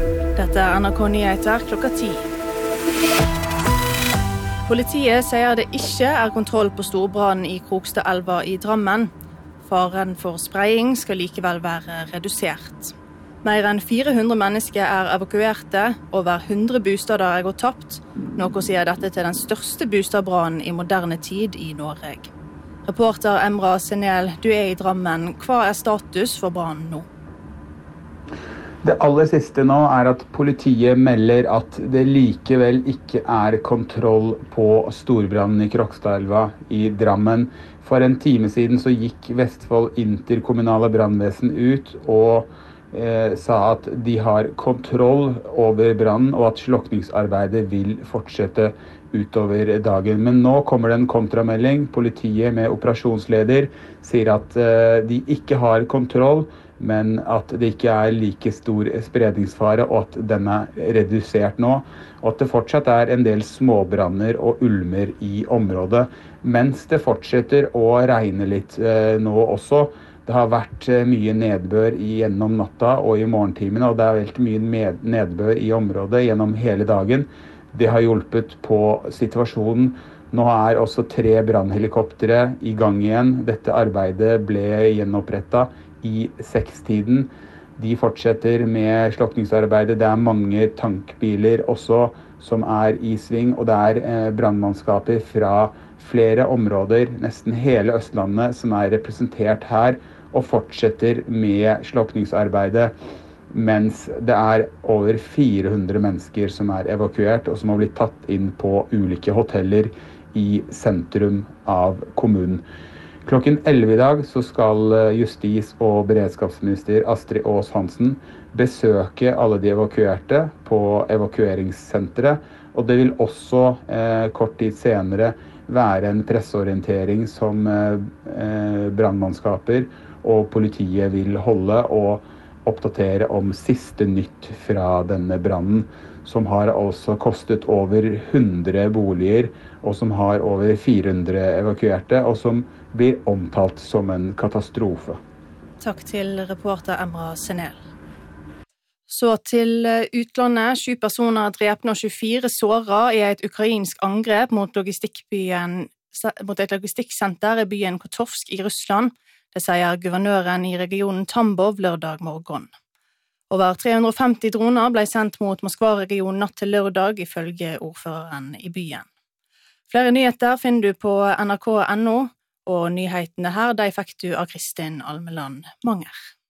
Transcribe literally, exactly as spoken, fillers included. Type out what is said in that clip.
Dette er N R K Nyheter klokka ti. Politiet sier det ikke er kontroll på storbrannen i Krokstadelva i Drammen. Faren for spraying skal likevel være redusert. Mer enn fire hundre mennesker er evakuerte, over hundre bostader er gått tapt, noe sier dette til den største bostadbrannen i moderne tid i Norge. Reporter Emra Senel, du er i Drammen. Hva er status for brannen nå? Det aller siste nå er at politiet melder at det likevel ikke er kontroll på storbrannen i Krokstadelva i Drammen. For en time siden så gikk Vestfold interkommunale brannvesen ut og eh, sa at de har kontroll over brannen og at slukningsarbeidet vil fortsette utover dagen. Men nå kommer det en kontramelding. Politiet med operasjonsleder sier at eh, de ikke har kontroll, men at det ikke er like stor spredningsfare, og at den er redusert nå. Og at det fortsatt er en del småbranner og ulmer i området, mens det fortsetter å regne litt eh, nå også. Det har vært eh, mye nedbør gjennom natta og i morgentimene, og det er veldig mye nedbør i området gjennom hele dagen. Det har hjulpet på situasjonen. Nå er også tre brannhelikoptere i gang igjen. Dette arbeidet ble gjenopprettet i sekstiden. De fortsetter med slukningsarbeidet. Det er mange tankbiler også som er i sving, og det er eh, brannmannskaper fra flere områder, nesten hele Østlandet, som er representert her, og fortsetter med slukningsarbeidet, mens det er over fire hundre mennesker som er evakuert, og som har blitt tatt inn på ulike hoteller i sentrum av kommunen. Klokken elleve i dag så skal justis- og beredskapsminister Astrid Aas Hansen besøke alle de evakuerte på evakueringssenteret, og det vil også eh, kort tid senere være en presseorientering som eh, brannmannskaper og politiet vil holde og oppdatere om siste nytt fra denne brannen, som har altså kostet over hundre boliger, og som har over fire hundre evakuerte, og som blir omtalt som en katastrofe. Takk til reporter Emra Senel. Så til utlandet. Sju personer drepne og tjuefire såret i et ukrainsk angrep mot, logistikkbyen, mot et logistikksenter i byen Kotovsk i Russland. Det sier guvernøren i regionen Tambov lørdag morgen. Over tre hundre og femti droner ble sendt mot Moskva-regionen natt til lørdag, ifølge ordføreren i byen. Flere nyheter finner du på N R K punktum N O, og nyhetene her de fikk du av Kristin Almeland Manger.